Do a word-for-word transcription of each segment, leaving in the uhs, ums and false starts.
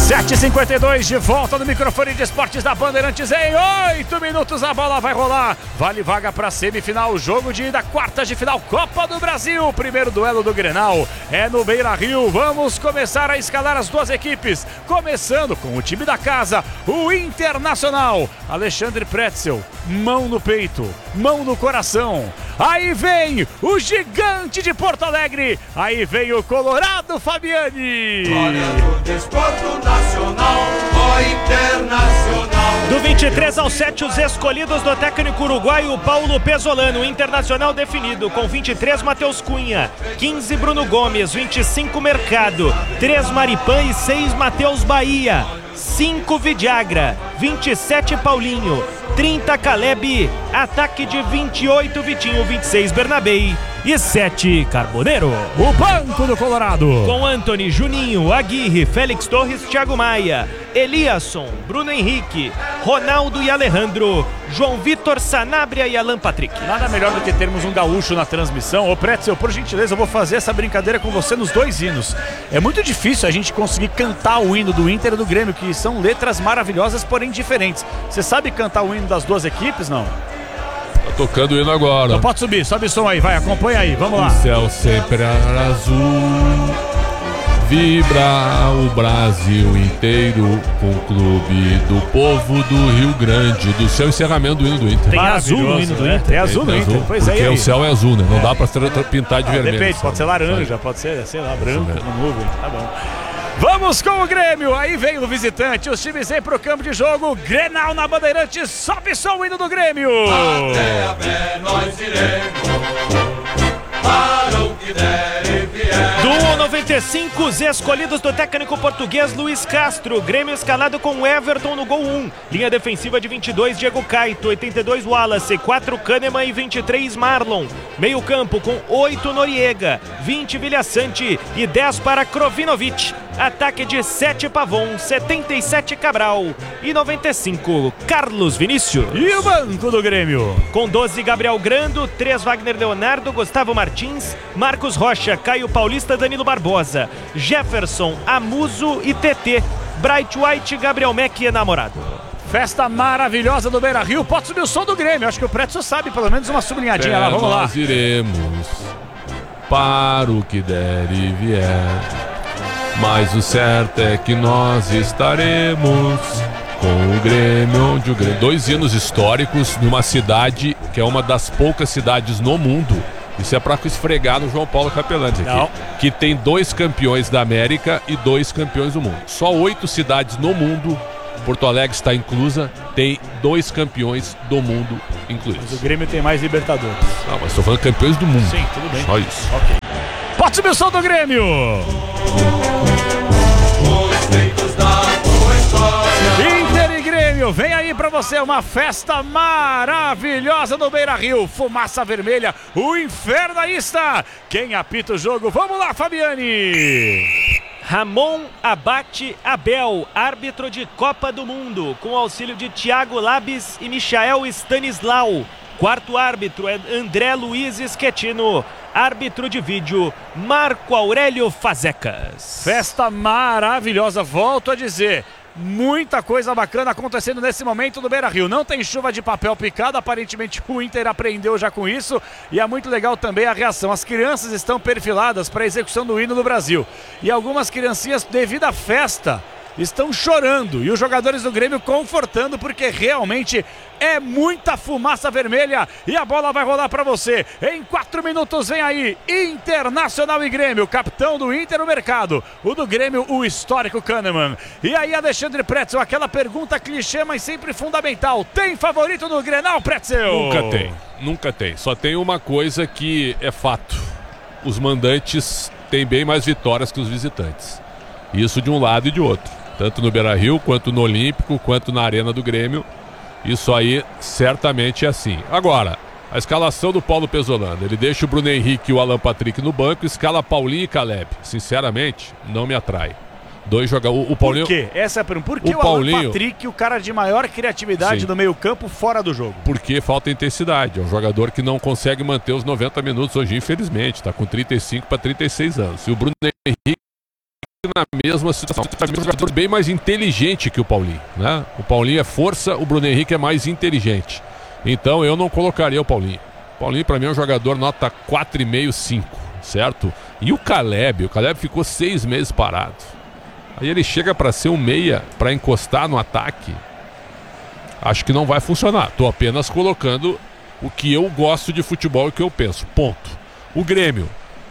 sete e cinquenta e dois, de volta no microfone de esportes da Bandeirantes. Em oito minutos a bola vai rolar. Vale vaga para semifinal, jogo de ida, quartas de final, Copa do Brasil. Primeiro duelo do Grenal é no Beira-Rio. Vamos começar a escalar as duas equipes. Começando com o time da casa, o Internacional. Alexandre Pretzel, mão no peito, mão no coração. Aí vem o gigante de Porto Alegre. Aí vem o Colorado Fabiani. Glória do desporto nacional, ó Internacional. Do vinte e três ao sete, os escolhidos do técnico uruguaio Paulo Pesolano. Internacional definido com vinte e três, Matheus Cunha, quinze, Bruno Gomes, vinte e cinco, Mercado, três, Maripan e seis, Matheus Bahia, cinco, Vidiagra, vinte e sete, Paulinho, trinta, Caleb, ataque de vinte e oito, Vitinho, vinte e seis, Bernabei e sete, Carboneiro. O banco do Colorado com Antony, Juninho, Aguirre, Félix Torres, Thiago Maia, Eliasson, Bruno Henrique, Ronaldo e Alejandro, João Vitor, Sanabria e Alan Patrick. Nada melhor do que termos um gaúcho na transmissão. Ô Pretzel, por gentileza, eu vou fazer essa brincadeira com você nos dois hinos. É muito difícil a gente conseguir cantar o hino do Inter e do Grêmio, que são letras maravilhosas, porém diferentes. Você sabe cantar o hino das duas equipes, não? Tá tocando o hino agora. Então pode subir, sobe o som aí, vai, acompanha aí, vamos lá. O céu sempre era azul, vibra o Brasil inteiro com o clube do povo do Rio Grande do Céu. Encerramento do hino do Inter. Tem azul no hino do Inter. Tem azul no Inter, pois é. Porque o céu é azul, né? Não é. dá pra pintar de ah, vermelho. Depende, pode ser laranja, pode ser, sei lá, branco, no nuvem, tá bom. Vamos com o Grêmio, aí vem o visitante, os times vêm pro campo de jogo, Grenal na Bandeirantes, sobe só o hino do Grêmio. Até a pé nós iremos, para o que der e vier. Do noventa e cinco, os escolhidos do técnico português Luiz Castro. Grêmio escalado com Everton no gol um. Linha defensiva de vinte e dois, Diego Caito, oitenta e dois, Wallace, quatro, Kahneman e vinte e três, Marlon. Meio campo com oito, Noriega, vinte, Vilhaçante e dez para Krovinovic. Ataque de sete, Pavon, setenta e sete, Cabral e noventa e cinco, Carlos Vinícius. E o banco do Grêmio? Com doze, Gabriel Grando, três, Wagner Leonardo, Gustavo Martins, Marcos Rocha, Caio Paulista, Danilo Barbosa, Jefferson, Amuso e T T, Bright White, Gabriel Mack e Namorado. Festa maravilhosa do Beira-Rio, pode subir o som do Grêmio, acho que o Pretzel sabe pelo menos uma sublinhadinha lá, vamos lá. Nós iremos para o que der e vier, mas o certo é que nós estaremos com o Grêmio, onde o Grêmio... Dois hinos históricos numa cidade que é uma das poucas cidades no mundo. Isso é para esfregar no João Paulo Capellantes aqui. Que tem dois campeões da América e dois campeões do mundo. Só oito cidades no mundo, Porto Alegre está inclusa, tem dois campeões do mundo incluídos. Mas o Grêmio tem mais Libertadores. Não, mas estou falando campeões do mundo. Sim, tudo bem. Só isso. Ok. Pode subir o som do Grêmio! Inter e Grêmio, vem aí pra você uma festa maravilhosa no Beira-Rio, fumaça vermelha, o infernaísta. Quem apita o jogo? Vamos lá, Fabiani! Ramon Abate Abel, árbitro de Copa do Mundo, com auxílio de Thiago Labis e Michael Stanislau. Quarto árbitro é André Luiz Schettino. Árbitro de vídeo, Marco Aurélio Fazecas. Festa maravilhosa, volto a dizer. Muita coisa bacana acontecendo nesse momento no Beira-Rio. Não tem chuva de papel picado, aparentemente o Inter aprendeu já com isso. E é muito legal também a reação. As crianças estão perfiladas para a execução do hino do Brasil. E algumas criancinhas, devido à festa, estão chorando. E os jogadores do Grêmio confortando, porque realmente é muita fumaça vermelha. E a bola vai rolar para você. Em quatro minutos vem aí Internacional e Grêmio. Capitão do Inter, o Mercado. O do Grêmio, o histórico Kahneman. E aí, Alexandre Pretzel, aquela pergunta clichê, mas sempre fundamental. Tem favorito no Grenal, Pretzel? Nunca tem, nunca tem. Só tem uma coisa que é fato. Os mandantes têm bem mais vitórias que os visitantes. Isso de um lado e de outro. Tanto no Beira-Rio, quanto no Olímpico, quanto na Arena do Grêmio. Isso aí certamente é assim. Agora, a escalação do Paulo Pesolano. Ele deixa o Bruno Henrique e o Alan Patrick no banco, escala Paulinho e Caleb. Sinceramente, não me atrai. Dois jogadores. O, o Paulinho... Por quê? Essa é a pergunta. Por que o, o Paulinho... Alan Patrick, o cara de maior criatividade Sim. no meio campo, fora do jogo? Porque falta intensidade. É um jogador que não consegue manter os noventa minutos hoje, infelizmente. Está com trinta e cinco para trinta e seis anos. E o Bruno Henrique na mesma situação. É um jogador bem mais inteligente que o Paulinho, né? O Paulinho é força, o Bruno Henrique é mais inteligente. Então eu não colocaria o Paulinho. O Paulinho para mim é um jogador nota quatro vírgula cinco, cinco, certo? E o Caleb, o Caleb ficou seis meses parado. Aí ele chega para ser um meia, para encostar no ataque. Acho que não vai funcionar. Estou apenas colocando o que eu gosto de futebol e o que eu penso. Ponto. O Grêmio.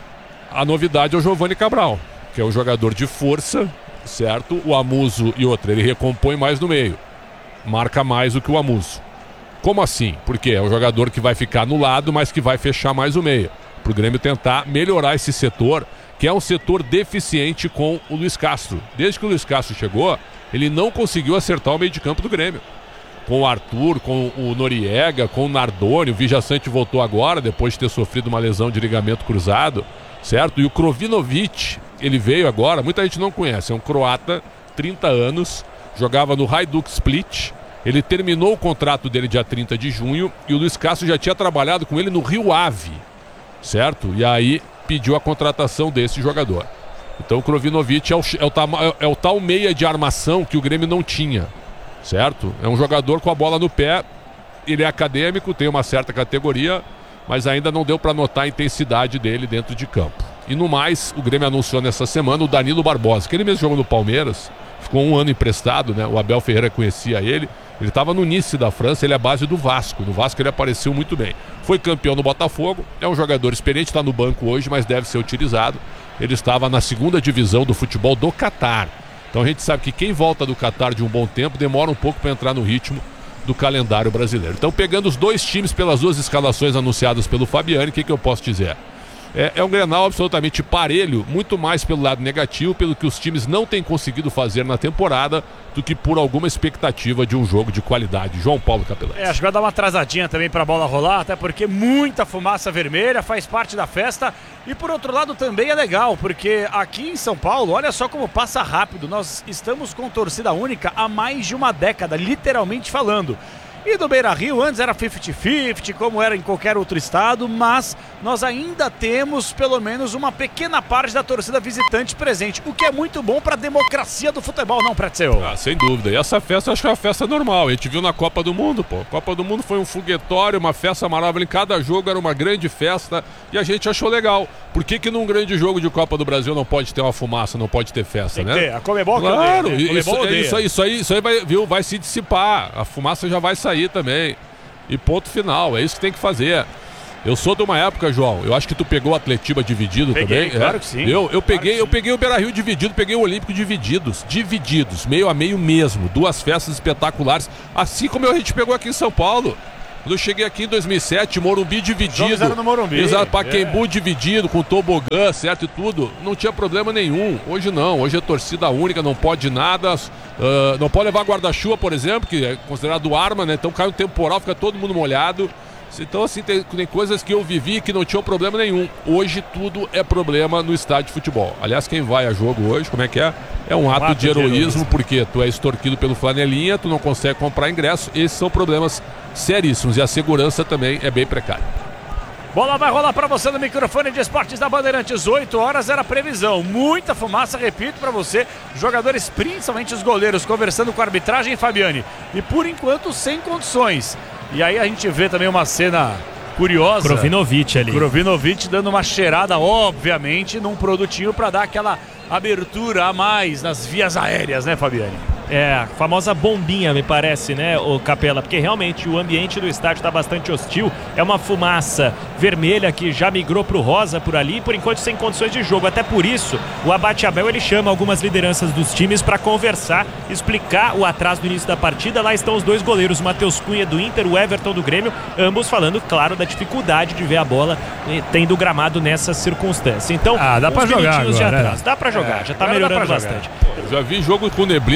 A novidade é o Giovani Cabral, que é um jogador de força, certo? O Amuso e outro, ele recompõe mais no meio. Marca mais do que o Amuso. Como assim? Porque é um jogador que vai ficar no lado, mas que vai fechar mais o meio. Para o Grêmio tentar melhorar esse setor, que é um setor deficiente com o Luiz Castro. Desde que o Luiz Castro chegou, ele não conseguiu acertar o meio de campo do Grêmio. Com o Arthur, com o Noriega, com o Nardoni, o Vijaçante voltou agora, depois de ter sofrido uma lesão de ligamento cruzado, certo? E o Krovinovic, ele veio agora, muita gente não conhece, é um croata, trinta anos, jogava no Hajduk Split, ele terminou o contrato dele dia trinta de junho e o Luiz Castro já tinha trabalhado com ele no Rio Ave, certo? E aí pediu a contratação desse jogador. Então o Krovinovic é o, é, o, é o tal meia de armação que o Grêmio não tinha, certo? É um jogador com a bola no pé, ele é acadêmico, tem uma certa categoria, mas ainda não deu para notar a intensidade dele dentro de campo. E no mais, o Grêmio anunciou nessa semana o Danilo Barbosa, que ele mesmo jogou no Palmeiras, ficou um ano emprestado, né? O Abel Ferreira conhecia ele, ele estava no Nice da França, ele é a base do Vasco, no Vasco ele apareceu muito bem. Foi campeão no Botafogo, é um jogador experiente, está no banco hoje, mas deve ser utilizado. Ele estava na segunda divisão do futebol do Catar. Então a gente sabe que quem volta do Catar de um bom tempo demora um pouco para entrar no ritmo do calendário brasileiro. Então, pegando os dois times pelas duas escalações anunciadas pelo Fabiani, o que, que eu posso dizer? É, é um Grenal absolutamente parelho, muito mais pelo lado negativo, pelo que os times não têm conseguido fazer na temporada, do que por alguma expectativa de um jogo de qualidade. João Paulo Capelães. É, acho que vai dar uma atrasadinha também para a bola rolar, até porque muita fumaça vermelha faz parte da festa. E por outro lado também é legal, porque aqui em São Paulo, olha só como passa rápido. Nós estamos com torcida única há mais de uma década, literalmente falando. E do Beira-Rio, antes era cinquenta cinquenta, como era em qualquer outro estado, mas nós ainda temos pelo menos uma pequena parte da torcida visitante presente, o que é muito bom para a democracia do futebol, não, Pretzel? Ah, sem dúvida. E essa festa, eu acho que é uma festa normal. A gente viu na Copa do Mundo, pô. A Copa do Mundo foi um foguetório, uma festa maravilhosa. Em cada jogo era uma grande festa e a gente achou legal. Por que que num grande jogo de Copa do Brasil não pode ter uma fumaça, não pode ter festa, Tem né? que ter. A Comebol claro, que odeia, né? isso, Comebol isso, aí, isso aí, isso aí vai, viu, vai se dissipar. A fumaça já vai sair também. E ponto final, é isso que tem que fazer. Eu sou de uma época, João, eu acho que tu pegou o Atletiba dividido peguei, também. Claro é? que sim. Eu, eu, peguei, claro eu peguei o Beira-Rio dividido, peguei o Olímpico divididos. Divididos, meio a meio mesmo. Duas festas espetaculares. Assim como a gente pegou aqui em São Paulo. Quando eu cheguei aqui em dois mil e sete, Morumbi dividido. No Morumbi. Exato, Pacaembu é. dividido, com tobogã, certo, e tudo. Não tinha problema nenhum. Hoje não, hoje é torcida única, não pode nada. Uh, não pode levar guarda-chuva, por exemplo, que é considerado arma, né? Então cai um temporal, fica todo mundo molhado. Então, assim, tem, tem coisas que eu vivi que não tinham problema nenhum. Hoje tudo é problema no estádio de futebol. Aliás, quem vai a jogo hoje, como é que é? É um ato, um ato de, heroísmo, de heroísmo, porque tu é extorquido pelo flanelinha, tu não consegue comprar ingresso. Esses são problemas seríssimos e a segurança também é bem precária. Bola vai rolar para você no microfone de esportes da Bandeirantes. oito horas era a previsão. Muita fumaça, repito para você. Jogadores, principalmente os goleiros, conversando com a arbitragem, Fabiani. E por enquanto sem condições. E aí a gente vê também uma cena curiosa. Krovinovic ali. Krovinovic dando uma cheirada, obviamente, num produtinho para dar aquela abertura a mais nas vias aéreas, né, Fabiani? É, a famosa bombinha, me parece, né, o Capela? Porque realmente o ambiente do estádio está bastante hostil. É uma fumaça vermelha que já migrou para o rosa por ali, por enquanto sem condições de jogo. Até por isso, o Abate Abel, ele chama algumas lideranças dos times para conversar, explicar o atraso do início da partida. Lá estão os dois goleiros, o Matheus Cunha do Inter, o Everton do Grêmio, ambos falando, claro, da dificuldade de ver a bola tendo o gramado nessa circunstância. Então, ah, dá para jogar agora, de atraso. Né? Dá para jogar, é, já está melhorando bastante. Eu já vi jogo com neblina que eu não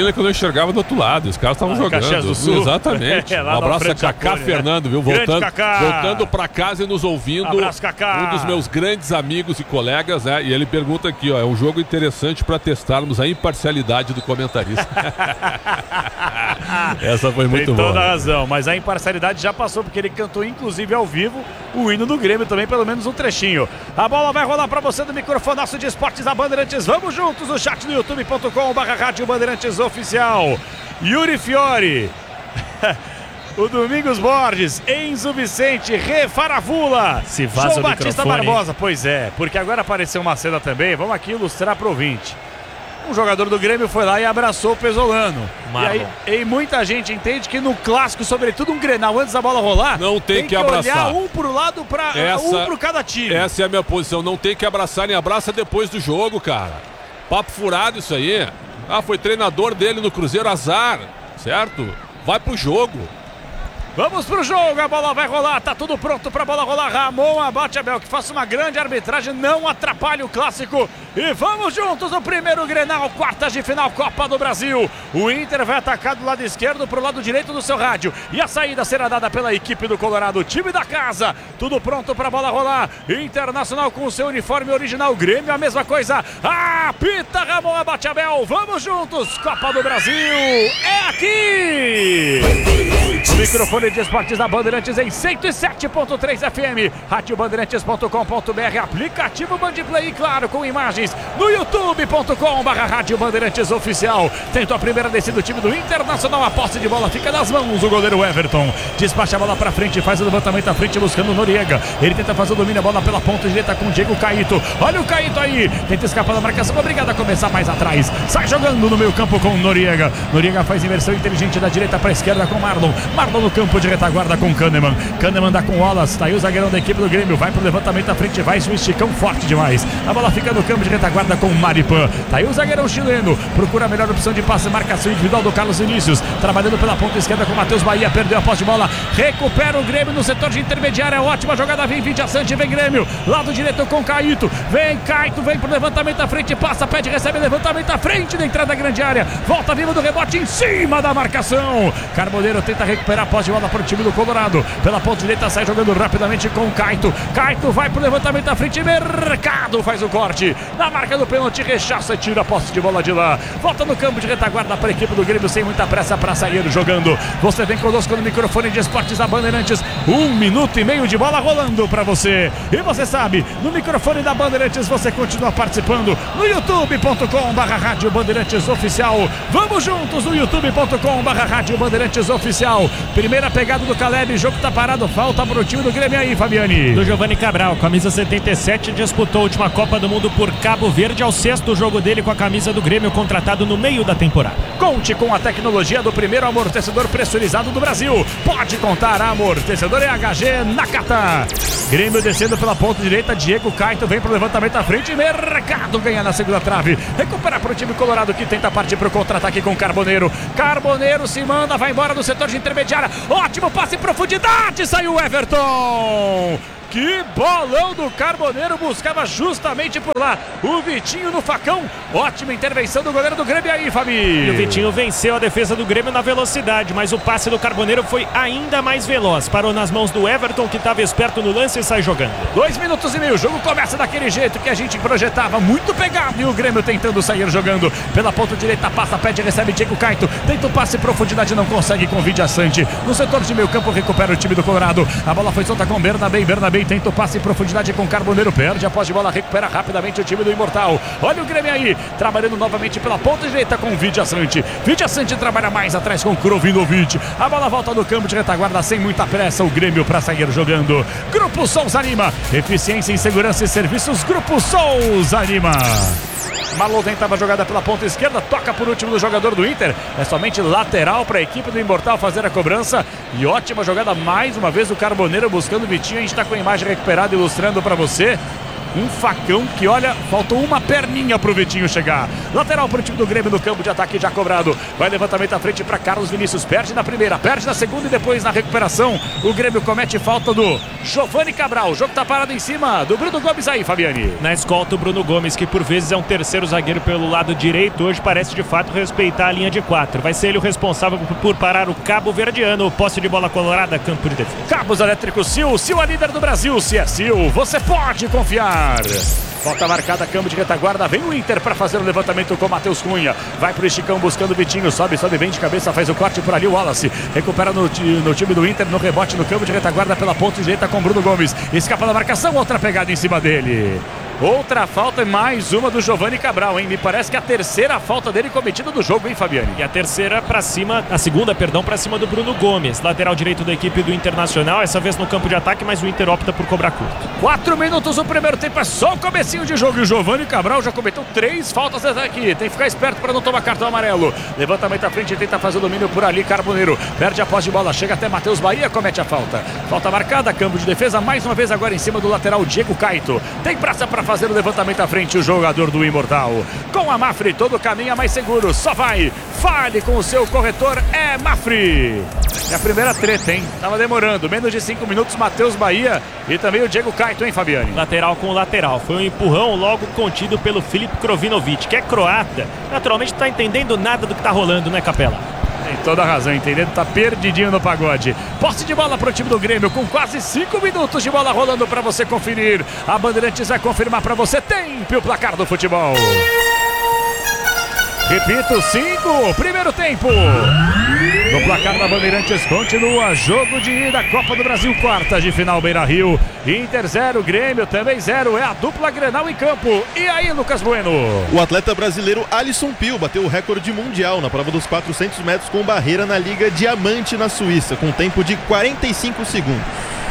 enxergava do outro lado. Os caras estavam ah, jogando. Caxias do Sul. Exatamente. É, um abraço a Cacá Japone, Fernando, né? viu? Voltando, Cacá. voltando pra casa e nos ouvindo. Abraço, Cacá. Um dos meus grandes amigos e colegas, né? E ele pergunta aqui, ó, é um jogo interessante para testarmos a imparcialidade do comentarista. Essa foi muito Tem boa. toda a razão, mas a imparcialidade já passou, porque ele cantou inclusive ao vivo o hino do Grêmio também, pelo menos um trechinho. A bola vai rolar para você do microfonaço de esportes da Bandeirantes. Vamos juntos no chat do youtube ponto com barra rádio Bandeirantes oficial. Yuri Fiore, o Domingos Borges, Enzo Vicente, Rê Faravula, Se vaza João o Batista microfone. Barbosa. Pois é, porque agora apareceu uma cena também, vamos aqui ilustrar para o ouvinte. Um jogador do Grêmio foi lá e abraçou o Pesolano. E, aí, e muita gente entende que no clássico, sobretudo um Grenal, antes da bola rolar, não tem, tem que, que abraçar. olhar um pro lado, pra, essa, um pro cada time. Essa é a minha posição. Não tem que abraçar, nem abraça depois do jogo, cara. Papo furado isso aí. Ah, foi treinador dele no Cruzeiro, azar, certo? Vai pro jogo. Vamos pro jogo, a bola vai rolar, tá tudo pronto pra bola rolar. Ramon abate Abel, que faça uma grande arbitragem, não atrapalhe o clássico. E vamos juntos no primeiro Grenal, quartas de final, Copa do Brasil. O Inter vai atacar do lado esquerdo pro lado direito do seu rádio. E a saída será dada pela equipe do Colorado, time da casa. Tudo pronto pra bola rolar. Internacional com o seu uniforme original, Grêmio a mesma coisa. Apita Ramon abate Abel, vamos juntos, Copa do Brasil é aqui. O microfone de esportes da Bandeirantes em cento e sete ponto três F M, rádio bandeirantes ponto com ponto br, aplicativo Bandplay, claro, com imagens no youtube ponto com barra rádio Bandeirantes oficial. Tentou a primeira descida do time do Internacional, a posse de bola fica nas mãos do goleiro Everton, despacha a bola pra frente, faz o levantamento à frente buscando o Noriega, ele tenta fazer o domínio, a bola pela ponta direita com o Diego Caíto, olha o Caíto aí, tenta escapar da marcação, obrigado a começar mais atrás, sai jogando no meio campo com o Noriega, Noriega faz inversão inteligente da direita pra esquerda com Marlon, Marlon no campo de retaguarda com Kahneman, Kahneman dá com Wallace, tá aí o zagueirão da equipe do Grêmio, vai pro levantamento à frente, vai o esticão forte demais, a bola fica no campo de retaguarda com Maripan, tá aí o zagueirão chileno, procura a melhor opção de passe, marcação individual do Carlos Vinícius, trabalhando pela ponta esquerda com Matheus Bahia, perdeu a posse de bola, recupera o Grêmio no setor de intermediária, ótima jogada, vem Vidia Sante, vem Grêmio, lado direito com Caíto, vem Caíto, vem pro levantamento à frente, passa, pede, recebe levantamento à frente da entrada da grande área, volta viva do rebote em cima da marcação, Carboneiro tenta recuperar a posse de bola para o time do Colorado, pela ponta direita sai jogando rapidamente com Caíto, Caíto vai pro levantamento à frente, Mercado faz o corte, na marca do pênalti, rechaça e tira a posse de bola de lá, volta no campo de retaguarda para a equipe do Grêmio sem muita pressa para sair jogando, você vem conosco no microfone de esportes da Bandeirantes, um minuto e meio de bola rolando para você, e você sabe, no microfone da Bandeirantes você continua participando no youtube ponto com barra rádio Bandeirantes oficial, vamos juntos no youtube ponto com barra rádio Bandeirantes oficial, primeira pegada do Caleb, jogo tá parado, falta pro time do Grêmio aí, Fabiani. Do Giovanni Cabral, camisa setenta e sete, disputou a última Copa do Mundo por Cabo Verde, ao sexto jogo dele com a camisa do Grêmio, contratado no meio da temporada. Conte com a tecnologia do primeiro amortecedor pressurizado do Brasil, pode contar, amortecedor E H G Nakata. Grêmio descendo pela ponta direita, Diego Caíto vem pro levantamento à frente, Mercado ganha na segunda trave, recupera pro time colorado que tenta partir pro contra-ataque com Carboneiro, Carboneiro se manda, vai embora no setor de intermediária, ótimo passe em profundidade, saiu o Everton! Que bolão do Carboneiro, buscava justamente por lá o Vitinho no facão, ótima intervenção do goleiro do Grêmio aí, Fabi. E o Vitinho venceu a defesa do Grêmio na velocidade, mas o passe do Carboneiro foi ainda mais veloz, parou nas mãos do Everton, que estava esperto no lance e sai jogando. Dois minutos e meio, o jogo começa daquele jeito que a gente projetava, muito pegado, e o Grêmio tentando sair jogando pela ponta direita, passa, pede, recebe Diego Caíto, tenta o passe em profundidade, não consegue com Vidia Sante, no setor de meio campo recupera o time do Colorado, a bola foi solta com Bernabé, Bernabé tenta o passe em profundidade com Carboneiro, perde a posse de bola, recupera rapidamente o time do Imortal, olha o Grêmio aí, trabalhando novamente pela ponta direita com Vidia Sante, Vidia Sante trabalha mais atrás com Krovinovic, a bola volta no campo de retaguarda sem muita pressa, o Grêmio para sair jogando, Grupo Souza Lima, eficiência em segurança e serviços, Grupo Souza Lima. Marlon tentava a jogada pela ponta esquerda, toca por último do jogador do Inter, é somente lateral para a equipe do Imortal fazer a cobrança, e ótima jogada mais uma vez do Carboneiro buscando o Vitinho, a gente está com a imagem recuperada ilustrando para você, Um facão que, olha, faltou uma perninha pro Vitinho chegar. Lateral pro time do Grêmio no campo de ataque já cobrado. Vai levantamento à frente para Carlos Vinícius. Perde na primeira, perde na segunda e depois na recuperação o Grêmio comete falta do Giovani Cabral. O jogo tá parado em cima do Bruno Gomes aí, Fabiani. Na escolta o Bruno Gomes, que por vezes é um terceiro zagueiro pelo lado direito, hoje parece de fato respeitar a linha de quatro. Vai ser ele o responsável por parar o Cabo Verdeano. Posse de bola colorada, campo de defesa. Cabos Elétricos Sil, Sil é líder do Brasil. Se é Sil, você pode confiar. Falta marcada, campo de retaguarda. Vem o Inter para fazer o levantamento com o Matheus Cunha. Vai pro Esticão buscando o Vitinho. Sobe, sobe bem de cabeça, faz o corte por ali. O Wallace recupera no, no time do Inter, no rebote no campo de retaguarda pela ponta direita com Bruno Gomes. Escapa da marcação, outra pegada em cima dele. Outra falta e mais uma do Giovani Cabral, hein? Me parece que a terceira falta dele cometida do jogo, hein, Fabiani? E a terceira para cima, a segunda, perdão, para cima do Bruno Gomes. Lateral direito da equipe do Internacional, essa vez no campo de ataque, mas o Inter opta por cobrar curto. Quatro minutos no primeiro tempo, é só o comecinho de jogo. E o Giovani Cabral já cometeu três faltas até aqui. Tem que ficar esperto para não tomar cartão amarelo. Levantamento à frente, tenta fazer o domínio por ali, Carboneiro. Perde a posse de bola, chega até Matheus Bahia, comete a falta. Falta marcada, campo de defesa, mais uma vez agora em cima do lateral Diego Caito. Tem praça para fazer o levantamento à frente, o jogador do Imortal. Com a Mafre, todo caminho é mais seguro. Só vai, fale com o seu corretor, é Mafre. É a primeira treta, hein? Tava demorando, menos de cinco minutos, Matheus Bahia e também o Diego Caito, hein, Fabiani? Lateral com lateral, foi um empurrão logo contido pelo Filipe Krovinovic, que é croata. Naturalmente não tá entendendo nada do que tá rolando, né, Capela? Tem toda a razão, entendendo? Tá perdidinho no pagode. Posse de bola pro time do Grêmio, com quase cinco minutos de bola rolando para você conferir. A Bandeirantes vai confirmar para você. Tempo o placar do futebol. Repito, cinco, primeiro tempo. No placar da Bandeirantes continua jogo de ida, Copa do Brasil, quarta de final, Beira-Rio. Inter zero, Grêmio também zero, é a dupla Grenal em campo. E aí, Lucas Bueno? O atleta brasileiro Alisson Pio bateu o recorde mundial na prova dos quatrocentos metros com barreira na Liga Diamante na Suíça, com tempo de quarenta e cinco segundos.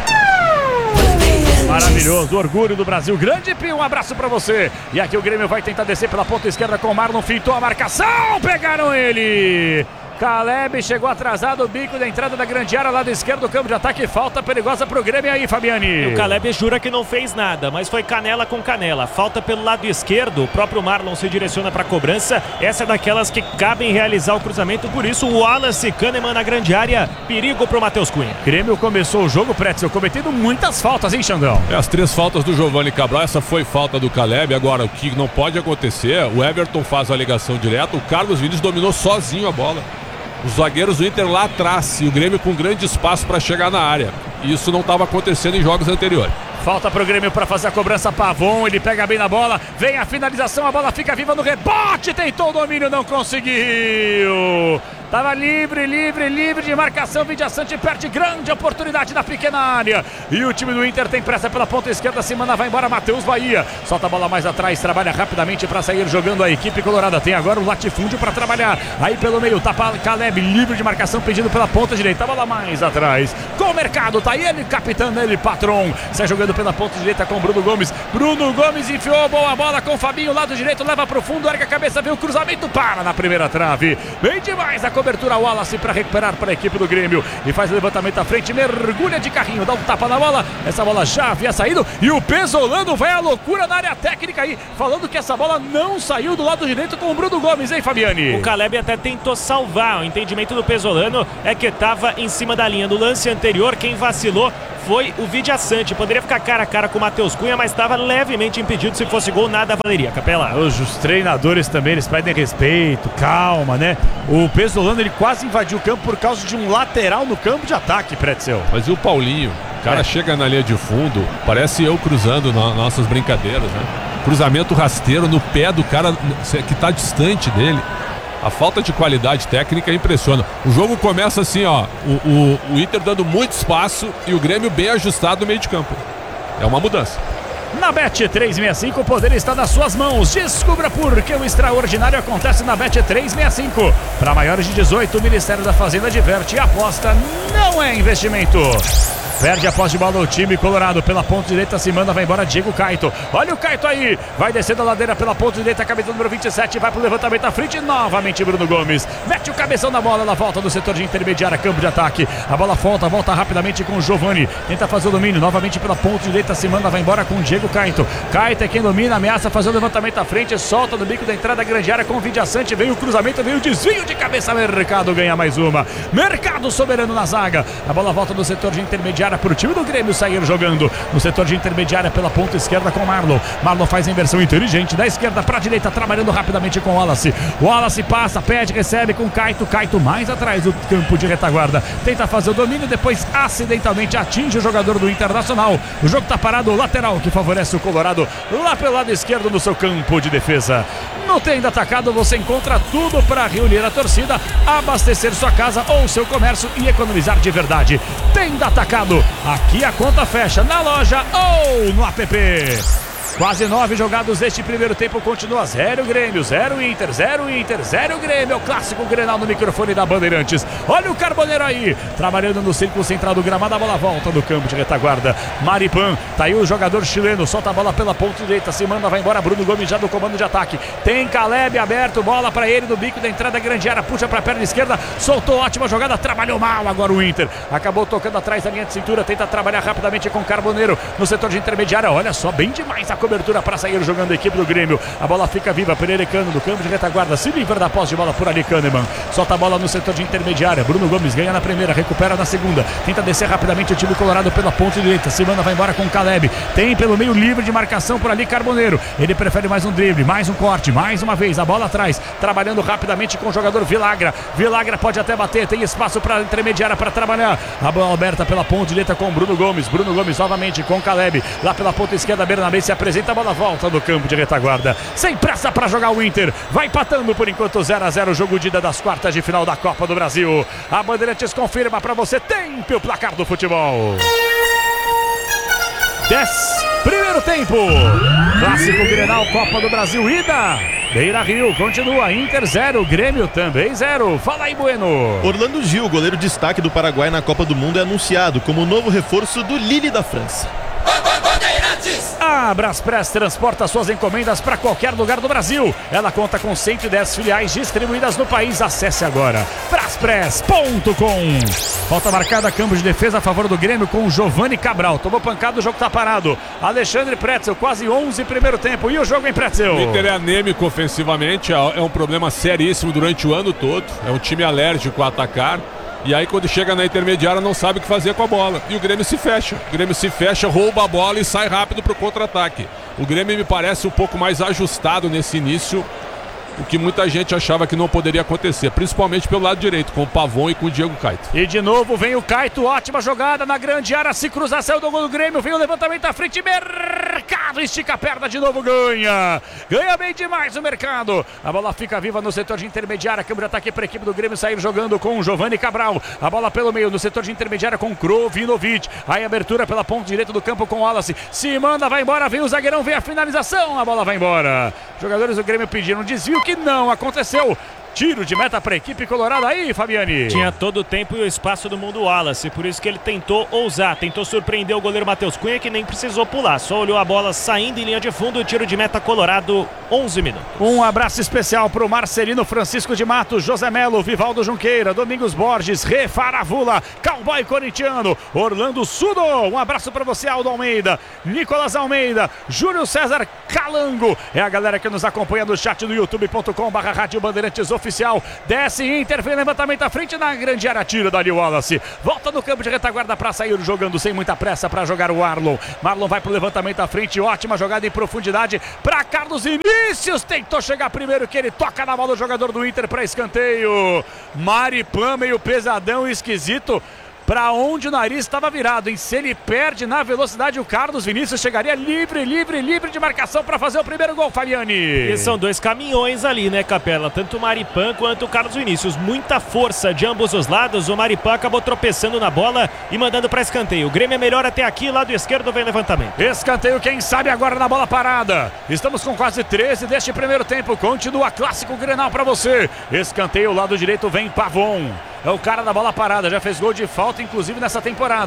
Maravilhoso, orgulho do Brasil. Grande Pio, um abraço pra você. E aqui o Grêmio vai tentar descer pela ponta esquerda com o Marlon, fintou a marcação, pegaram ele. Caleb chegou atrasado, o bico da entrada da grande área, lado esquerdo do campo de ataque, falta perigosa pro Grêmio aí, Fabiani. O Caleb jura que não fez nada, mas foi canela com canela. Falta pelo lado esquerdo, o próprio Marlon se direciona para a cobrança. Essa é daquelas que cabem realizar o cruzamento, por isso o Wallace Kahneman na grande área, perigo pro Matheus Cunha. Grêmio começou o jogo, Pretzel, cometendo muitas faltas, hein, Xandão? É, as três faltas do Giovani Cabral, essa foi falta do Caleb. Agora, o que não pode acontecer, o Everton faz a ligação direta, o Carlos Vinícius dominou sozinho a bola. Os zagueiros do Inter lá atrás e o Grêmio com grande espaço para chegar na área. Isso não estava acontecendo em jogos anteriores. Falta pro Grêmio para fazer a cobrança, Pavon, ele pega bem na bola, vem a finalização, a bola fica viva no rebote, tentou o domínio, não conseguiu. Tava livre, livre, livre de marcação, Vidiaçante perde grande oportunidade na pequena área. E o time do Inter tem pressa pela ponta esquerda, se manda, vai embora Matheus Bahia. Solta a bola mais atrás, trabalha rapidamente para sair jogando a equipe colorada. Tem agora o latifúndio para trabalhar. Aí pelo meio, tá Caleb, livre de marcação, pedindo pela ponta direita. A bola mais atrás, com o mercado, tá aí ele, capitão dele, Patron. Sai jogando pela ponta direita com Bruno Gomes. Bruno Gomes enfiou boa bola com o Fabinho, lado direito, leva pro fundo, erga a cabeça, vem o cruzamento, para na primeira trave. Bem demais a cobertura, Wallace para recuperar para a equipe do Grêmio e faz o levantamento à frente, mergulha de carrinho, dá um tapa na bola, essa bola já havia saído e o Pesolano vai à loucura na área técnica aí, falando que essa bola não saiu do lado direito com o Bruno Gomes, hein, Fabiani? O Caleb até tentou salvar, o entendimento do Pesolano é que estava em cima da linha. No lance anterior, quem vacilou foi o Vidiaçante, poderia ficar cara a cara com o Matheus Cunha, mas estava levemente impedido, se fosse gol nada valeria, Capela. Os, os treinadores também, eles pedem respeito, calma, né? O Pesolano, ele quase invadiu o campo por causa de um lateral no campo de ataque, Pretzel. Mas e o Paulinho? O cara é. chega na linha de fundo, parece eu cruzando nas nossas brincadeiras, né? Cruzamento rasteiro no pé do cara que tá distante dele. A falta de qualidade técnica impressiona. O jogo começa assim, ó, o, o, o Inter dando muito espaço e o Grêmio bem ajustado no meio de campo. É uma mudança. Na Bet trezentos e sessenta e cinco, o poder está nas suas mãos. Descubra por que o extraordinário acontece na Bet trezentos e sessenta e cinco. Para maiores de dezoito, o Ministério da Fazenda adverte: a aposta não é investimento. Perde a posse de bola o time colorado. Pela ponta direita se manda, vai embora Diego Caito. Olha o Caito aí. Vai descendo a ladeira pela ponta direita. Cabeça número vinte e sete. Vai pro levantamento à frente. Novamente Bruno Gomes. Mete o cabeção na bola. Ela volta do setor de intermediária. Campo de ataque. A bola volta. Volta rapidamente com o Giovani. Tenta fazer o domínio. Novamente pela ponta direita se manda. Vai embora com o Diego Caito. Caito é quem domina. Ameaça fazer o levantamento à frente. Solta no bico da entrada. Grande área com o Vidiaçante. Veio o cruzamento. Veio o desvio de cabeça. Mercado ganha mais uma. Mercado soberano na zaga. A bola volta do setor de intermediária para o time do Grêmio sair jogando no setor de intermediária pela ponta esquerda com Marlon. Marlon faz a inversão inteligente da esquerda para a direita, trabalhando rapidamente com o Wallace. O Wallace passa, pede, recebe com Caito. Caito mais atrás do campo de retaguarda. Tenta fazer o domínio, depois acidentalmente atinge o jogador do Internacional. O jogo está parado, lateral que favorece o Colorado lá pelo lado esquerdo no seu campo de defesa. No Tenda Atacado você encontra tudo para reunir a torcida, abastecer sua casa ou seu comércio e economizar de verdade. Tenda Atacado, aqui a conta fecha na loja ou no app. Quase nove jogados deste primeiro tempo, continua zero Grêmio, zero Inter, zero Inter, zero Grêmio. É o clássico Grenal no microfone da Bandeirantes. Olha o Carboneiro aí, trabalhando no círculo central do gramado. A bola volta do campo de retaguarda. Maripan, tá aí o jogador chileno, solta a bola pela ponta direita, se manda, vai embora Bruno Gomes já do comando de ataque. Tem Caleb aberto, bola pra ele no bico da entrada, grande área, puxa pra perna esquerda, soltou, ótima jogada, trabalhou mal agora o Inter. Acabou tocando atrás da linha de cintura, tenta trabalhar rapidamente com Carboneiro no setor de intermediária. Olha só, bem demais a cobertura para sair jogando a equipe do Grêmio. A bola fica viva, Pereira Cano do campo de retaguarda, se livra da posse de bola por ali, Kahneman. Solta a bola no setor de intermediária, Bruno Gomes ganha na primeira, recupera na segunda, tenta descer rapidamente o time colorado pela ponta direita, se manda, vai embora com o Caleb. Tem pelo meio livre de marcação por ali Carboneiro, ele prefere mais um drible, mais um corte, mais uma vez, a bola atrás, trabalhando rapidamente com o jogador Vilagra. Vilagra pode até bater, tem espaço para intermediária para trabalhar. A bola aberta pela ponta direita com Bruno Gomes, Bruno Gomes novamente com Caleb, lá pela ponta esquerda, Bernabé se apresenta, a bola volta do campo de retaguarda, sem pressa para jogar o Inter, vai empatando por enquanto zero a zero o jogo de ida das quartas de final da Copa do Brasil. A Bandeirantes confirma para você, tempo o placar do futebol. dez, primeiro tempo, clássico Grenal, Copa do Brasil, ida. Beira Rio continua, Inter zero, Grêmio também zero. Fala aí, Bueno. Orlando Gil, goleiro destaque do Paraguai na Copa do Mundo, é anunciado como novo reforço do Lille da França. A Braspress transporta suas encomendas para qualquer lugar do Brasil. Ela conta com cento e dez filiais distribuídas no país. Acesse agora braspress ponto com. Falta marcada, campo de defesa a favor do Grêmio com o Giovani Cabral. Tomou pancada, o jogo tá parado. Alexandre Pretzel, quase onze primeiro tempo. E o jogo em Pretzel? O Inter é anêmico ofensivamente, é um problema seríssimo durante o ano todo. É um time alérgico a atacar. E aí quando chega na intermediária não sabe o que fazer com a bola. E o Grêmio se fecha. O Grêmio se fecha, rouba a bola e sai rápido para o contra-ataque. O Grêmio me parece um pouco mais ajustado nesse início, o que muita gente achava que não poderia acontecer, principalmente pelo lado direito, com o Pavon e com o Diego Caito. E de novo vem o Caito, ótima jogada na grande área, se cruzar, saiu do gol do Grêmio, vem o levantamento à frente, Mercado, estica a perna de novo, ganha, ganha bem demais o Mercado. A bola fica viva no setor de intermediária, câmbio de ataque para a equipe do Grêmio sair jogando com o Giovani Cabral. A bola pelo meio no setor de intermediária com Krovinovic, aí abertura pela ponta direita do campo com o Wallace, se manda, vai embora, vem o zagueirão, vem a finalização, a bola vai embora. Jogadores do Grêmio pediram desvio, que não aconteceu. Tiro de meta para a equipe colorada aí, Fabiani. Tinha todo o tempo e o espaço do mundo Wallace, por isso que ele tentou ousar, tentou surpreender o goleiro Matheus Cunha, que nem precisou pular, só olhou a bola saindo em linha de fundo, tiro de meta colorado, onze minutos. Um abraço especial para o Marcelino Francisco de Matos, José Melo, Vivaldo Junqueira, Domingos Borges, Refaravula, Cowboy Corintiano, Orlando Sudo, um abraço para você, Aldo Almeida, Nicolas Almeida, Júlio César Calango, é a galera que nos acompanha no chat do youtube ponto com barra Rádio Bandeirantes Oficial. Desce Inter, vem levantamento à frente na grande área, tira dali o Wallace, volta no campo de retaguarda para sair jogando sem muita pressa para jogar o Marlon. Marlon vai pro levantamento à frente, ótima jogada em profundidade para Carlos Vinícius, tentou chegar primeiro, que ele toca na bola do jogador do Inter para escanteio. Maripan meio pesadão e esquisito, para onde o nariz estava virado, hein? Se ele perde na velocidade, o Carlos Vinícius chegaria livre, livre, livre de marcação para fazer o primeiro gol, Fabiani. E são dois caminhões ali, né, Capela? Tanto o Maripan quanto o Carlos Vinícius. Muita força de ambos os lados. O Maripan acabou tropeçando na bola e mandando para escanteio. O Grêmio é melhor até aqui, lado esquerdo vem levantamento. Escanteio, quem sabe agora na bola parada. Estamos com quase treze deste primeiro tempo. Continua clássico Grenal para você. Escanteio, lado direito vem Pavon. É o cara da bola parada, já fez gol de falta, inclusive nessa temporada.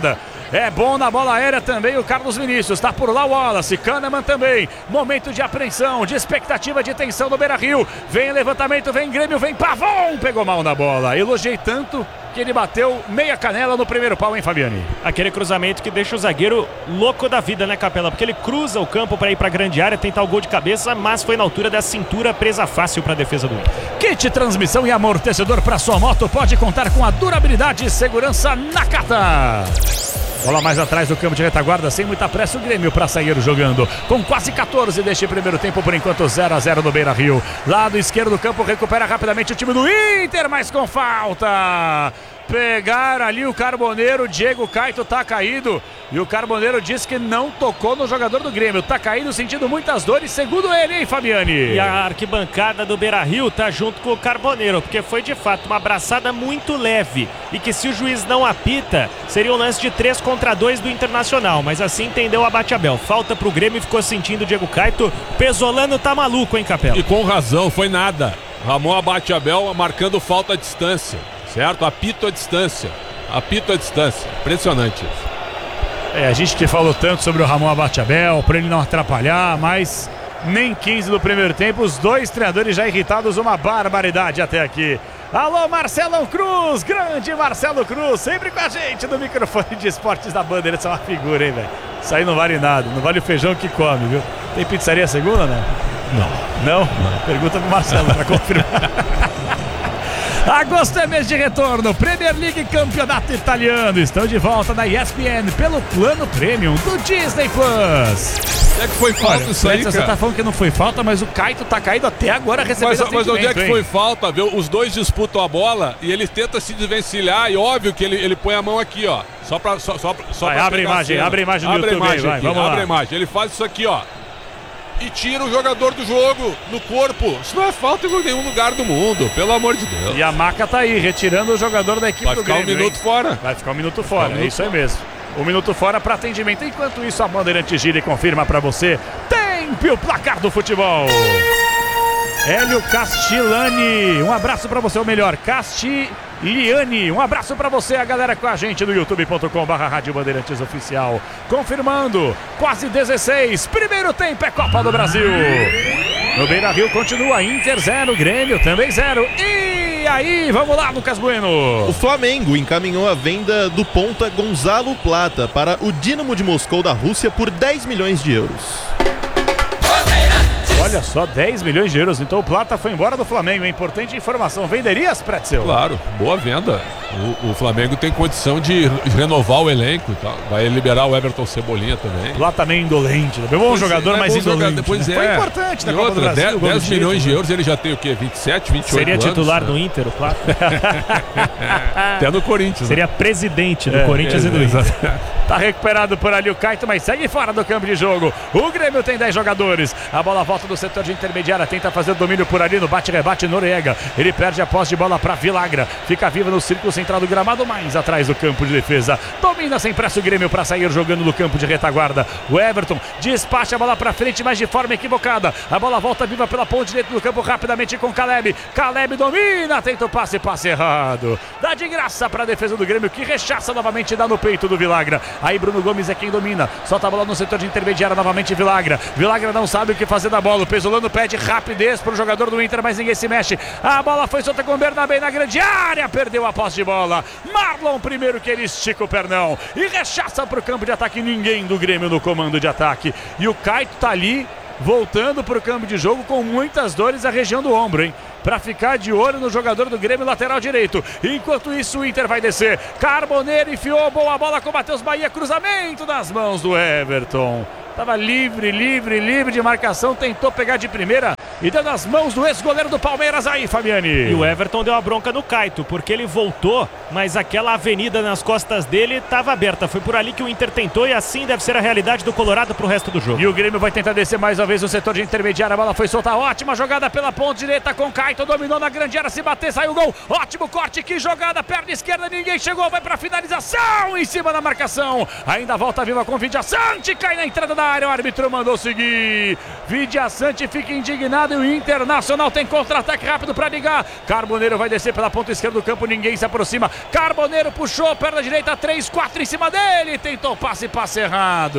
É bom na bola aérea também o Carlos Vinícius. Tá por lá o Wallace, Kahneman também. Momento de apreensão, de expectativa, de tensão no Beira-Rio. Vem levantamento, vem Grêmio, vem Pavon. Pegou mal na bola. Elogiei tanto que ele bateu meia canela no primeiro pau, hein, Fabiani? Aquele cruzamento que deixa o zagueiro louco da vida, né, Capela? Porque ele cruza o campo para ir para a grande área, tentar o gol de cabeça, mas foi na altura da cintura, presa fácil para a defesa do Inter. Kit transmissão e amortecedor para sua moto pode contar com a durabilidade e segurança Nakata. Bola mais atrás do campo de retaguarda, sem muita pressa o Grêmio para sair jogando. Com quase quatorze deste primeiro tempo, por enquanto zero a zero no Beira-Rio. Lado esquerdo do campo, recupera rapidamente o time do Inter, mas com falta. Pegaram ali o Carboneiro, Diego Caito tá caído. E o Carboneiro diz que não tocou no jogador do Grêmio. Tá caído, sentindo muitas dores, segundo ele, hein, Fabiani? E a arquibancada do Beira-Rio tá junto com o Carboneiro, porque foi de fato uma abraçada muito leve. E que se o juiz não apita, seria um lance de três contra dois do Internacional. Mas assim entendeu o Abate Abel. Falta pro Grêmio e ficou sentindo o Diego Caito. Pesolano tá maluco, hein, Capela? E com razão, foi nada. Ramon Abate Abel marcando falta à distância. Certo? Apito à distância. Apito à distância. Impressionante. É, a gente te falou tanto sobre o Ramon Abate Abel, para ele não atrapalhar, mas nem quinze do primeiro tempo. Os dois treinadores já irritados, uma barbaridade até aqui. Alô, Marcelão Cruz, grande Marcelo Cruz, sempre com a gente no microfone de esportes da Bandeira. Isso é uma figura, hein, velho? Isso aí não vale nada, não vale o feijão que come, viu? Tem pizzaria segunda, né? Não. Não? Não. Pergunta pro Marcelo para confirmar. Agosto é mês de retorno, Premier League Campeonato Italiano. Estão de volta na E S P N pelo plano Premium do Disney Plus. É que foi falta. Olha, isso aí, você cara. Tá falando que não foi falta, mas o Caito tá caído até agora recebendo Mas, mas onde é que hein? foi falta, viu? Os dois disputam a bola e ele tenta se desvencilhar e óbvio que ele, ele põe a mão aqui, ó. Só pra, só, só, só vai, pra abre a imagem, abre a imagem no abre YouTube a imagem aí, vai, aqui, vamos abre lá. a imagem. Ele faz isso aqui, ó. E tira o jogador do jogo, no corpo. Isso não é falta em nenhum lugar do mundo, pelo amor de Deus. E a Maca tá aí, retirando o jogador da equipe Vai do ficar Grêmio, um minuto hein? fora. Vai ficar um minuto fora, um é minuto isso aí mesmo. Um minuto fora para atendimento. Enquanto isso, a Bandeirante gira e confirma para você. Tempo o placar do futebol. Hélio Castilani, um abraço para você, ou melhor, Castiliani, um abraço para você, a galera com a gente no youtube ponto com barra Rádio Bandeirantes Oficial. Confirmando, quase dezesseis, primeiro tempo é Copa do Brasil. No Beira-Rio continua Inter zero, Grêmio também zero. E aí, vamos lá, Lucas Bueno. O Flamengo encaminhou a venda do ponta Gonzalo Plata para o Dinamo de Moscou da Rússia por dez milhões de euros. Olha só, dez milhões de euros. Então o Plata foi embora do Flamengo. É importante informação. Venderias, Pretzel? Claro, boa venda. O, o Flamengo tem condição de renovar o elenco e tal. Vai liberar o Everton Cebolinha também. Plata meio indolente. É um bom jogador, é, mas bom indolente. Jogador, depois né? é. Foi importante na e Copa outra, do Brasil. dez milhões de euros, ele já tem o quê? vinte e sete, vinte e oito Seria anos? titular né? do Inter, o Plata. Até no Corinthians. Seria presidente do É, Corinthians é, e do Inter. Tá recuperado por ali o Caito, mas segue fora do campo de jogo. O Grêmio tem dez jogadores. A bola volta do setor de intermediária. Tenta fazer o domínio por ali no bate-rebate Noriega. Ele perde a posse de bola para Vilagra. Fica vivo no círculo central do gramado, mais atrás do campo de defesa. Domina sem pressa o Grêmio para sair jogando no campo de retaguarda. O Everton despacha a bola para frente, mas de forma equivocada. A bola volta viva pela ponte dentro do campo rapidamente com Caleb. Caleb domina, tenta o passe, passe errado. Dá de graça para a defesa do Grêmio, que rechaça novamente e dá no peito do Vilagra. Aí Bruno Gomes é quem domina. Solta a bola no setor de intermediária novamente Vilagra. Vilagra não sabe o que fazer da bola. O Pesolano pede rapidez para o jogador do Inter, mas ninguém se mexe. A bola foi solta com o Bernabé na grande área. Perdeu a posse de bola. Marlon primeiro que ele estica o pernão e rechaça para o campo de ataque. Ninguém do Grêmio no comando de ataque. E o Caito tá ali voltando para o campo de jogo com muitas dores na região do ombro, hein? Para ficar de olho no jogador do Grêmio, lateral direito. Enquanto isso, o Inter vai descer. Carboneiro enfiou, boa bola com o Matheus Bahia. Cruzamento nas mãos do Everton. Tava livre, livre, livre de marcação. Tentou pegar de primeira e deu nas mãos do ex-goleiro do Palmeiras aí, Fabiani. E o Everton deu a bronca no Caito, porque ele voltou, mas aquela avenida nas costas dele estava aberta. Foi por ali que o Inter tentou e assim deve ser a realidade do Colorado pro resto do jogo. E o Grêmio vai tentar descer mais uma vez no setor de intermediária. A bola foi solta. Ótima jogada pela ponta direita com Caito. Dominou na grande área. Se bater, saiu o gol. Ótimo corte. Que jogada. Perna esquerda. Ninguém chegou. Vai pra finalização. Em cima da marcação. Ainda volta viva com Vidia Sante. Cai na entrada da área. O árbitro mandou seguir. Vidia Sante fica indignado e o Internacional tem contra-ataque rápido para ligar. Carboneiro vai descer pela ponta esquerda do campo, ninguém se aproxima. Carboneiro puxou, perna direita, três, quatro em cima dele. Tentou passe, passe errado.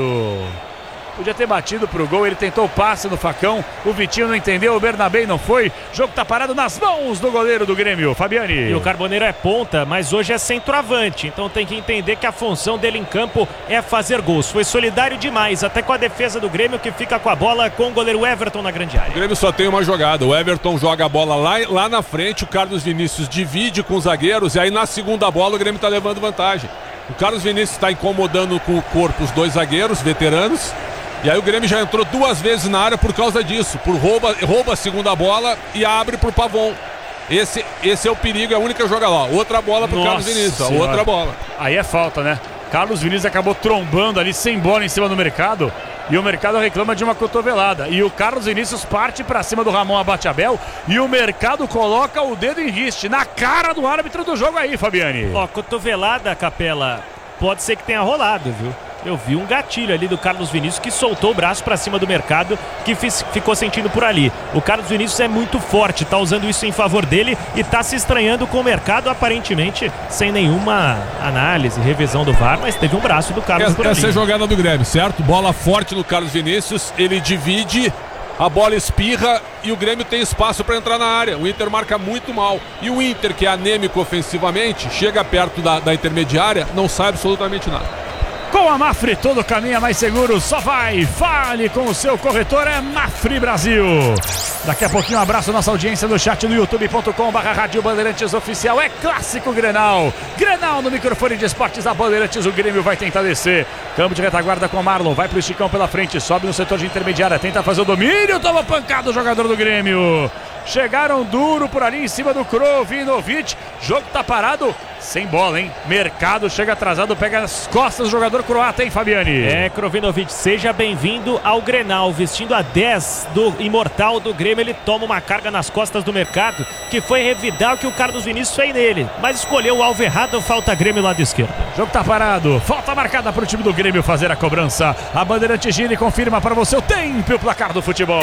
Podia ter batido pro gol, ele tentou o passe no facão, o Vitinho não entendeu, o Bernabé não foi, o jogo tá parado nas mãos do goleiro do Grêmio, Fabiani. E o Carboneiro é ponta, mas hoje é centroavante, então tem que entender que a função dele em campo é fazer gols. Foi solidário demais, até com a defesa do Grêmio, que fica com a bola com o goleiro Everton na grande área. O Grêmio só tem uma jogada, o Everton joga a bola lá, lá na frente, o Carlos Vinícius divide com os zagueiros e aí na segunda bola o Grêmio tá levando vantagem. O Carlos Vinícius está incomodando com o corpo os dois zagueiros veteranos. E aí o Grêmio já entrou duas vezes na área por causa disso, por rouba, rouba a segunda bola e abre pro Pavon. Esse, esse é o perigo, é a única jogada lá. Outra bola pro Nossa Carlos Vinícius, ó, outra bola. Aí é falta, né? Carlos Vinícius acabou trombando ali sem bola em cima do Mercado. E o Mercado reclama de uma cotovelada. E o Carlos Vinícius parte pra cima do Ramon Abateabel. E o Mercado coloca o dedo em riste na cara do árbitro do jogo aí, Fabiani. Ó, cotovelada, Capela, pode ser que tenha rolado, viu? Eu vi um gatilho ali do Carlos Vinícius que soltou o braço para cima do Mercado, que fiz, ficou sentindo por ali. O Carlos Vinícius é muito forte, tá usando isso em favor dele e tá se estranhando com o Mercado, aparentemente sem nenhuma análise, revisão do V A R, mas teve um braço do Carlos essa, por ali. Essa é a jogada do Grêmio, certo? Bola forte no Carlos Vinícius, ele divide, a bola espirra e o Grêmio tem espaço para entrar na área. O Inter marca muito mal. E o Inter, que é anêmico ofensivamente, chega perto da, da intermediária, não sai absolutamente nada. Com a Mafre, todo caminho é mais seguro, só vai, fale com o seu corretor, é Mafre Brasil. Daqui a pouquinho um abraço à nossa audiência no chat no youtube ponto com barra Rádio Bandeirantes Oficial, é clássico Grenal. Grenal no microfone de esportes da Bandeirantes, o Grêmio vai tentar descer. Campo de retaguarda com o Marlon, vai pro Chicão pela frente, sobe no setor de intermediária, tenta fazer o domínio, toma pancada o jogador do Grêmio. Chegaram duro por ali em cima do Krovinovic. Jogo tá parado, sem bola, hein? Mercado chega atrasado, pega as costas do jogador croata, hein, Fabiani? É, Krovinovic, seja bem-vindo ao Grenal. Vestindo a dez do imortal do Grêmio, ele toma uma carga nas costas do Mercado, que foi revidar o que o Carlos Vinícius fez nele, mas escolheu o alvo errado, falta Grêmio lado esquerdo. Jogo tá parado, falta marcada pro time do Grêmio fazer a cobrança. A Bandeirante gira e confirma para você o tempo e o placar do futebol.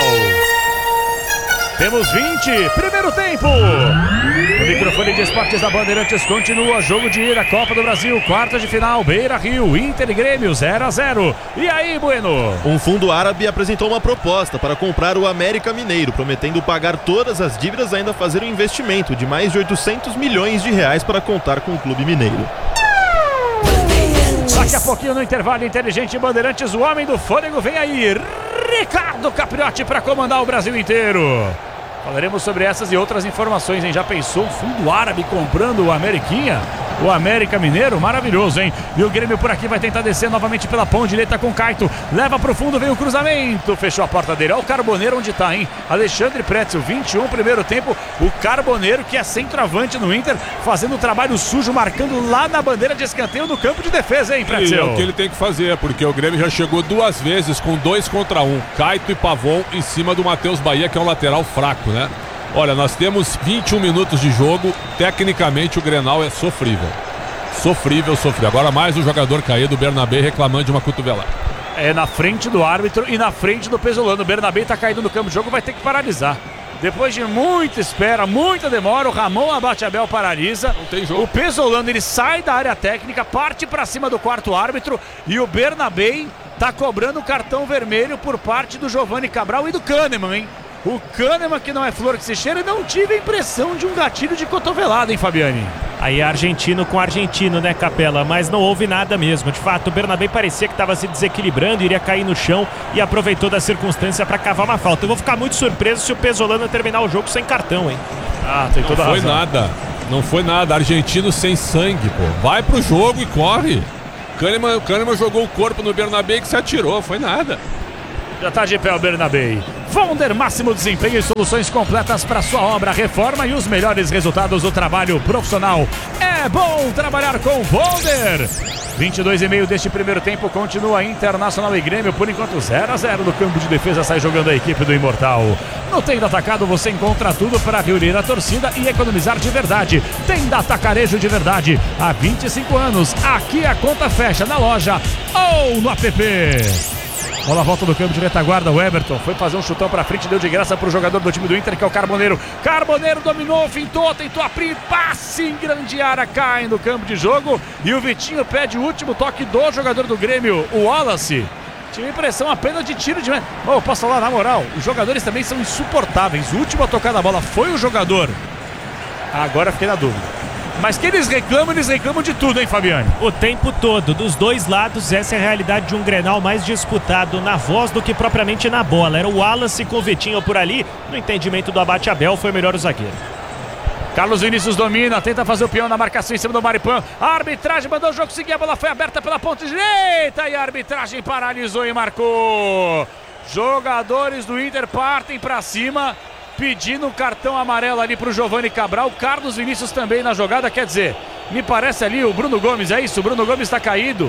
Temos vinte, primeiro tempo. O microfone de esportes da Bandeirantes continua. Jogo de ida, Copa do Brasil, quarta de final, Beira Rio, Inter e Grêmio, zero a zero. E aí, Bueno? Um fundo árabe apresentou uma proposta para comprar o América Mineiro, prometendo pagar todas as dívidas e ainda fazer um investimento de mais de oitocentos milhões de reais para contar com o clube mineiro. Daqui a pouquinho no intervalo inteligente Bandeirantes, o homem do fôlego vem aí, Ricardo Capriotti, para comandar o Brasil inteiro. Falaremos sobre essas e outras informações, hein? Já pensou o fundo árabe comprando o Ameriquinha? O América Mineiro, maravilhoso, hein? E o Grêmio por aqui vai tentar descer novamente pela ponte direita com Caito. Leva pro fundo, vem o cruzamento. Fechou a porta dele. Olha o Carboneiro onde tá, hein? Alexandre Pretzel, vinte e um, primeiro tempo. O Carboneiro, que é centroavante no Inter, fazendo o trabalho sujo, marcando lá na bandeira de escanteio no campo de defesa, hein, Pretzel? E é o que ele tem que fazer, porque o Grêmio já chegou duas vezes com dois contra um. Caito e Pavon em cima do Matheus Bahia, que é um lateral fraco, né? Olha, nós temos vinte e um minutos de jogo. Tecnicamente o Grenal é sofrível. Sofrível, sofrível. Agora mais o jogador caído, o Bernabé, reclamando de uma cotovelada. É na frente do árbitro e na frente do Pesolano. O Bernabé tá caído no campo de jogo, vai ter que paralisar. Depois de muita espera, muita demora, o Ramon Abateabel paralisa. Não tem jogo. O Pesolano, ele sai da área técnica, parte para cima do quarto árbitro e o Bernabé tá cobrando o cartão vermelho por parte do Giovanni Cabral e do Kahneman, hein? O Kahneman, que não é flor que se cheira, não tive a impressão de um gatilho de cotovelada, hein, Fabiani? Aí argentino com argentino, né, Capela? Mas não houve nada mesmo. De fato, o Bernabé parecia que estava se desequilibrando, iria cair no chão e aproveitou da circunstância para cavar uma falta. Eu vou ficar muito surpreso se o Pesolano terminar o jogo sem cartão, hein? Ah, tem toda a razão. Não foi nada. Não foi nada. Argentino sem sangue, pô. Vai pro jogo e corre. Kahneman, Kahneman jogou o corpo no Bernabé que se atirou. Foi nada. Já tá de pé o Bernabé. Vonder, máximo desempenho e soluções completas para sua obra, reforma e os melhores resultados do trabalho profissional. É bom trabalhar com Vonder. vinte e dois e meio deste primeiro tempo, continua Internacional e Grêmio, por enquanto zero a zero no campo de defesa, sai jogando a equipe do Imortal. No Tenda Atacado você encontra tudo para reunir a torcida e economizar de verdade. Tenda Atacarejo de verdade, há vinte e cinco anos, aqui a conta fecha na loja ou no app. Bola volta do campo de retaguarda, o Everton foi fazer um chutão pra frente, deu de graça pro jogador do time do Inter, que é o Carboneiro. Carboneiro dominou, fintou, tentou abrir, passe em grande área, cai no campo de jogo. E o Vitinho pede o último toque do jogador do Grêmio, o Wallace. Tive impressão apenas de tiro de... Oh, posso falar, na moral, os jogadores também são insuportáveis. O último a tocar na bola foi o jogador. Agora fiquei na dúvida. Mas que eles reclamam, eles reclamam de tudo, hein, Fabiane? O tempo todo, dos dois lados, essa é a realidade de um Grenal mais disputado na voz do que propriamente na bola. Era o Wallace com o Vitinho por ali. No entendimento do Abate Abel, foi melhor o zagueiro. Carlos Vinícius domina, tenta fazer o peão na marcação em cima do Maripan. A arbitragem mandou o jogo seguir, a bola foi aberta pela ponta direita e a arbitragem paralisou e marcou. Jogadores do Inter partem pra cima, pedindo um cartão amarelo ali pro Giovani Cabral. Carlos Vinícius também na jogada, quer dizer, me parece ali o Bruno Gomes, é isso? O Bruno Gomes está caído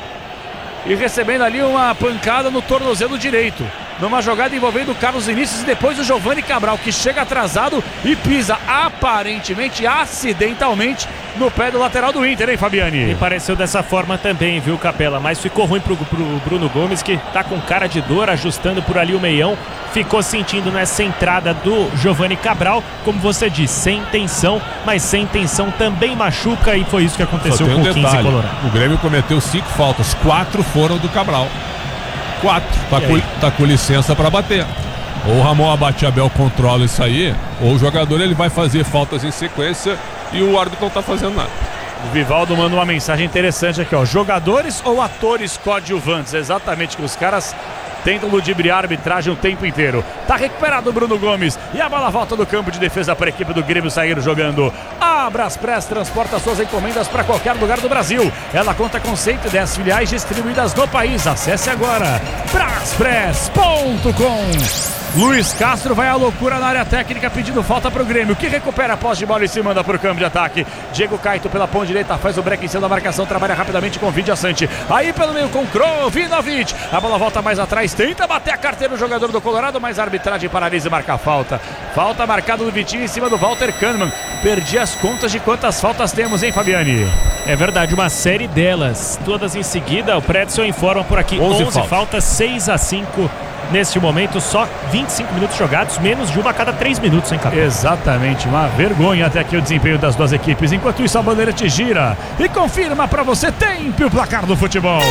e recebendo ali uma pancada no tornozelo direito, numa jogada envolvendo o Carlos Vinícius e depois o Giovani Cabral, que chega atrasado e pisa aparentemente, acidentalmente, no pé do lateral do Inter, hein, Fabiane? Me pareceu dessa forma também, viu, Capela? Mas ficou ruim pro, pro Bruno Gomes, que tá com cara de dor, ajustando por ali o meião. Ficou sentindo nessa entrada do Giovani Cabral, como você disse, sem tensão, mas sem tensão também machuca, e foi isso que aconteceu com o um quinze Colorado. O Grêmio cometeu cinco faltas, quatro foram do Cabral. Quatro. Tá, com, tá com licença para bater. Ou o Ramon Abate Abel controla isso aí, ou o jogador ele vai fazer faltas em sequência e o árbitro não tá fazendo nada. O Vivaldo manda uma mensagem interessante aqui, ó. Jogadores ou atores coadjuvantes? Exatamente, que os caras tentam ludibriar a arbitragem o tempo inteiro. Tá recuperado o Bruno Gomes e a bola volta do campo de defesa para a equipe do Grêmio sair jogando. A Braspress transporta suas encomendas para qualquer lugar do Brasil. Ela conta com cento e dez filiais distribuídas no país. Acesse agora braspress ponto com. Luiz Castro vai à loucura na área técnica pedindo falta para o Grêmio, que recupera a posse de bola e se manda para o campo de ataque. Diego Caito pela ponta direita faz o break em cima da marcação, trabalha rapidamente com o Vidia Sante. Aí pelo meio com Krovinovic, a bola volta mais atrás, tenta bater a carteira do jogador do Colorado, mas a arbitragem paralisa e marca a falta. Falta marcada do Vitinho em cima do Walter Kahneman. Perdi as contas de quantas faltas temos, hein, Fabiane? É verdade, uma série delas, todas em seguida. O Pretzel informa por aqui, onze onze faltas, seis a cinco. Neste momento, só vinte e cinco minutos jogados, menos de uma a cada três minutos, hein, Capitão? Exatamente, uma vergonha até aqui o desempenho das duas equipes. Enquanto isso, a bandeira te gira e confirma pra você tempo o placar do futebol.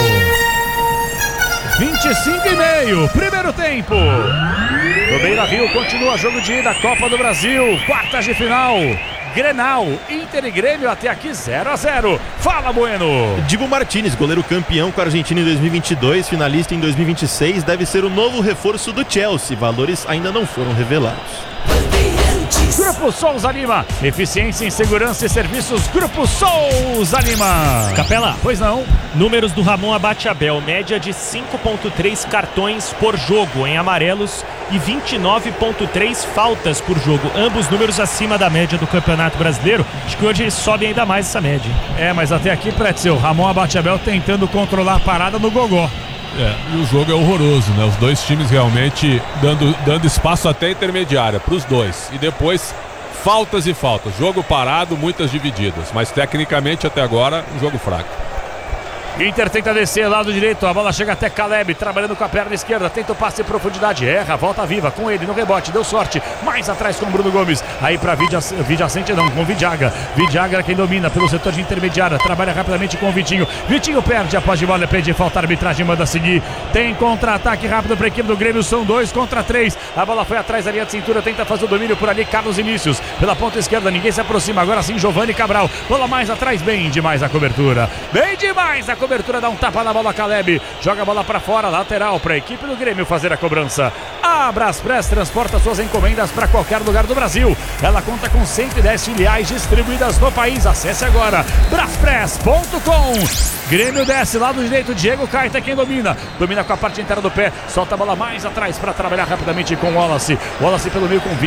vinte e cinco e meio, primeiro tempo. No Beira-Rio continua jogo de ida, Copa do Brasil, quartas de final. Grenal, Inter e Grêmio até aqui zero a zero. Fala, Bueno. Dibu Martínez, goleiro campeão com a Argentina em dois mil e vinte e dois, finalista em dois mil e vinte e seis, deve ser o novo reforço do Chelsea. Valores ainda não foram revelados. Grupo Souza Lima, eficiência em segurança e serviços. Grupo Souza Lima. Capela, pois não. Números do Ramon Abate Abel, média de cinco ponto três cartões por jogo em amarelos e vinte e nove ponto três faltas por jogo, ambos números acima da média do Campeonato Brasileiro. Acho que hoje ele sobe ainda mais essa média. É, mas até aqui, Pretzel, Ramon Abate Abel tentando controlar a parada no gogó. É, e o jogo é horroroso, né? Os dois times realmente dando, dando espaço até intermediária para os dois. E depois, faltas e faltas. Jogo parado, muitas divididas. Mas tecnicamente, até agora, um jogo fraco. Inter tenta descer, lado direito, a bola chega até Caleb, trabalhando com a perna esquerda, tenta o passe em profundidade, erra, volta viva com ele no rebote, deu sorte, mais atrás com o Bruno Gomes, aí para Vidia, Vidia Sante não, com o Vidiaga, Vidiaga quem domina pelo setor de intermediária, trabalha rapidamente com o Vitinho, Vitinho perde a posse de bola, pede falta, a arbitragem manda seguir, tem contra-ataque rápido para a equipe do Grêmio, são dois contra três, a bola foi atrás da linha de cintura, tenta fazer o domínio por ali, Carlos Vinícius, pela ponta esquerda, ninguém se aproxima, agora sim Giovani Cabral, bola mais atrás, bem demais a cobertura, bem demais a cobertura. Cobertura, dá um tapa na bola, Caleb joga a bola para fora, lateral para a equipe do Grêmio fazer a cobrança. A Braspress transporta suas encomendas para qualquer lugar do Brasil. Ela conta com cento e dez filiais distribuídas no país. Acesse agora braspress ponto com. Grêmio desce, lado direito, Diego Caeta é quem domina, domina com a parte inteira do pé, solta a bola mais atrás para trabalhar rapidamente com o Wallace, Wallace pelo meio com